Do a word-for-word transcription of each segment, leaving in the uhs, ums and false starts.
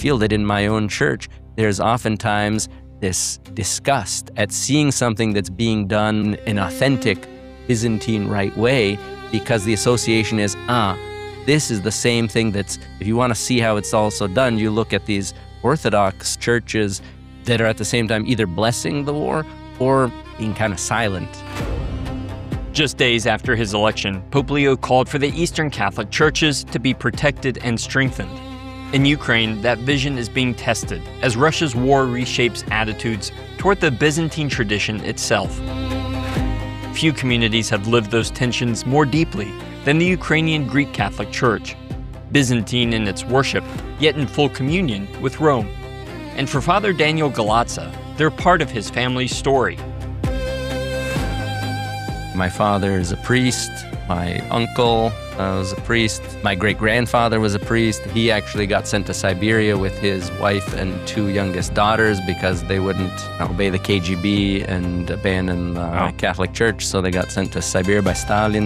feel that in my own church, there's oftentimes this disgust at seeing something that's being done in authentic Byzantine right way, because the association is, ah, this is the same thing that's, if you want to see how it's also done, you look at these Orthodox churches that are at the same time either blessing the war or being kind of silent. Just days after his election, Pope Leo called for the Eastern Catholic churches to be protected and strengthened. In Ukraine, that vision is being tested as Russia's war reshapes attitudes toward the Byzantine tradition itself. Few communities have lived those tensions more deeply than the Ukrainian Greek Catholic Church, Byzantine in its worship, yet in full communion with Rome. And for Father Daniel Galatza, they're part of his family's story. My father is a priest. My uncle uh, was a priest. My great-grandfather was a priest. He actually got sent to Siberia with his wife and two youngest daughters because they wouldn't obey the K G B and abandon the Wow. Catholic Church, so they got sent to Siberia by Stalin.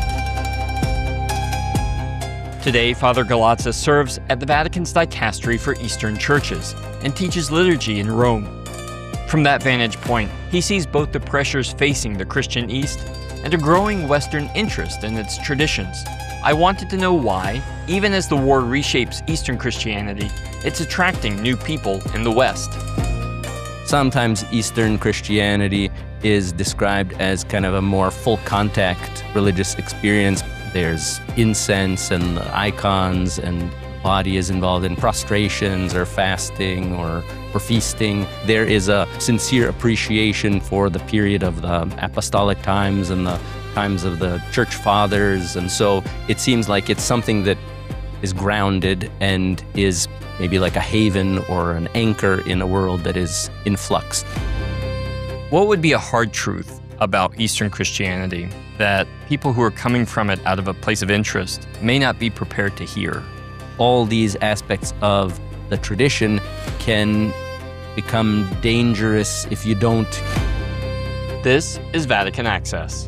Today, Father Galatza serves at the Vatican's Dicastery for Eastern Churches and teaches liturgy in Rome. From that vantage point, he sees both the pressures facing the Christian East and a growing Western interest in its traditions. I wanted to know why, even as the war reshapes Eastern Christianity, it's attracting new people in the West. Sometimes Eastern Christianity is described as kind of a more full contact religious experience. There's incense and the icons, and the body is involved in prostrations or fasting or, or feasting. There is a sincere appreciation for the period of the apostolic times and the times of the church fathers. And so it seems like it's something that is grounded and is maybe like a haven or an anchor in a world that is in flux. What would be a hard truth about Eastern Christianity that people who are coming from it out of a place of interest may not be prepared to hear? All these aspects of the tradition can become dangerous if you don't. This is Vatican Access.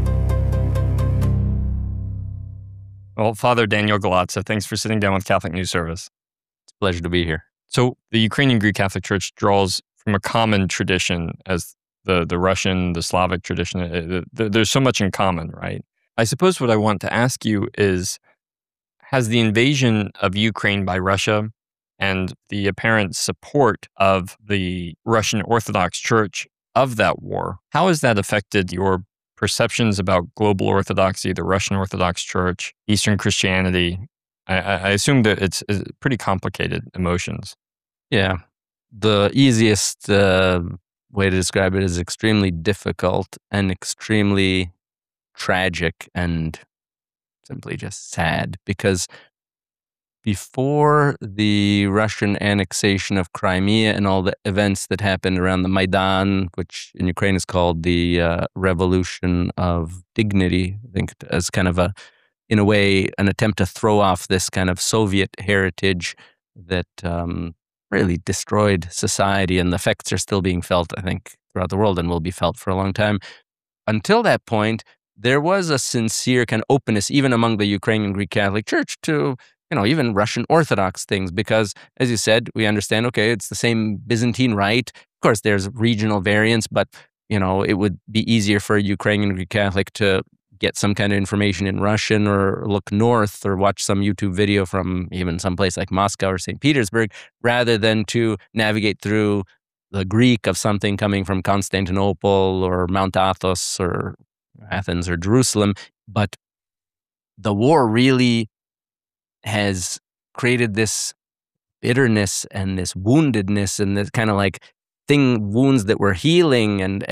Well, Father Daniel Galatza, thanks for sitting down with Catholic News Service. It's a pleasure to be here. So the Ukrainian Greek Catholic Church draws from a common tradition as the, the Russian, the Slavic tradition. Uh, the, there's so much in common, right? I suppose what I want to ask you is, has the invasion of Ukraine by Russia and the apparent support of the Russian Orthodox Church of that war, how has that affected your perceptions about global Orthodoxy, the Russian Orthodox Church, Eastern Christianity? I, I assume that it's, it's pretty complicated emotions. Yeah. The easiest uh, way to describe it is extremely difficult and extremely tragic and simply just sad, because before the Russian annexation of Crimea and all the events that happened around the Maidan, which in Ukraine is called the uh, Revolution of Dignity, I think, as kind of a, in a way, an attempt to throw off this kind of Soviet heritage that um, really destroyed society, and the effects are still being felt, I think, throughout the world and will be felt for a long time. Until that point, there was a sincere kind of openness, even among the Ukrainian Greek Catholic Church, to, you know, even Russian Orthodox things, because, as you said, we understand, okay, it's the same Byzantine rite. Of course, there's regional variants, but, you know, it would be easier for a Ukrainian Greek Catholic to get some kind of information in Russian or look north or watch some YouTube video from even some place like Moscow or Saint Petersburg, rather than to navigate through the Greek of something coming from Constantinople or Mount Athos or Athens or Jerusalem. But the war really has created this bitterness and this woundedness and this kind of like thing, wounds that were healing and